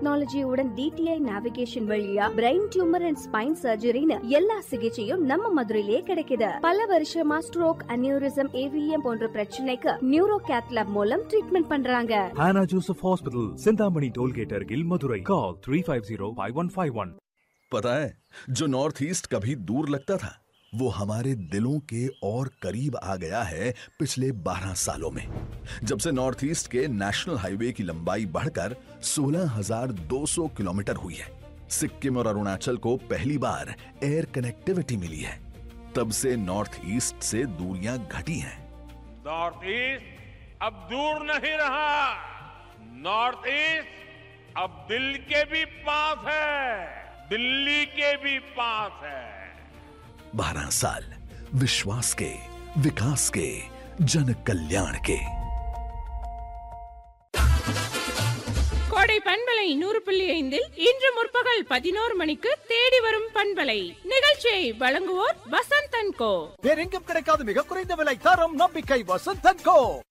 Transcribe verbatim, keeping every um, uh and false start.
டெக்னாலஜியுடன் DTI navigation வழியா brain tumour and spine சர்ஜரின்னு எல்லா சிகிச்சையும் நம்ம மதுரையிலே கிடைக்குது. பல வருஷமா ஸ்ட்ரோக், அனியூரிசம், ஏவிஎம் போன்ற பிரச்சனைக்கு நியூரோ கேத் லேப் மூலம் ட்ரீட்மெண்ட் பண்றாங்க. Hannah Joseph Hospital, Sindhamani Tollgate, Argil, Madurai. Call three five zero five one five one. पता है, जो नॉर्थ ईस्ट कभी दूर लगता था वो हमारे दिलों के और करीब आ गया है पिछले बारह सालों में, जब से नॉर्थ ईस्ट के नेशनल हाईवे की लंबाई बढ़कर सोलह हज़ार दो सौ किलोमीटर हुई है। सिक्किम और अरुणाचल को पहली बार एयर कनेक्टिविटी मिली है, तब से नॉर्थ ईस्ट से दूरियां घटी हैं। नॉर्थ ईस्ट अब दूर नहीं रहा, नॉर्थ ईस्ट अब दिल के भी पास है, दिल्ली के भी पास है। बारह साल विश्वास के, विकास के, जन कल्याण के। கோடை பண்பலை நூறு புள்ளி ஐந்தில் இன்று முற்பகல் பதினோரு மணிக்கு தேடி வரும் பண்பலை நிகழ்ச்சியை வழங்குவோர் வசந்த் அண்ட் கோ. வேறெங்கும் கிடைக்காத மிக குறைந்த விலை, தரம், நம்பிக்கை. வசந்த் அண்ட் கோ.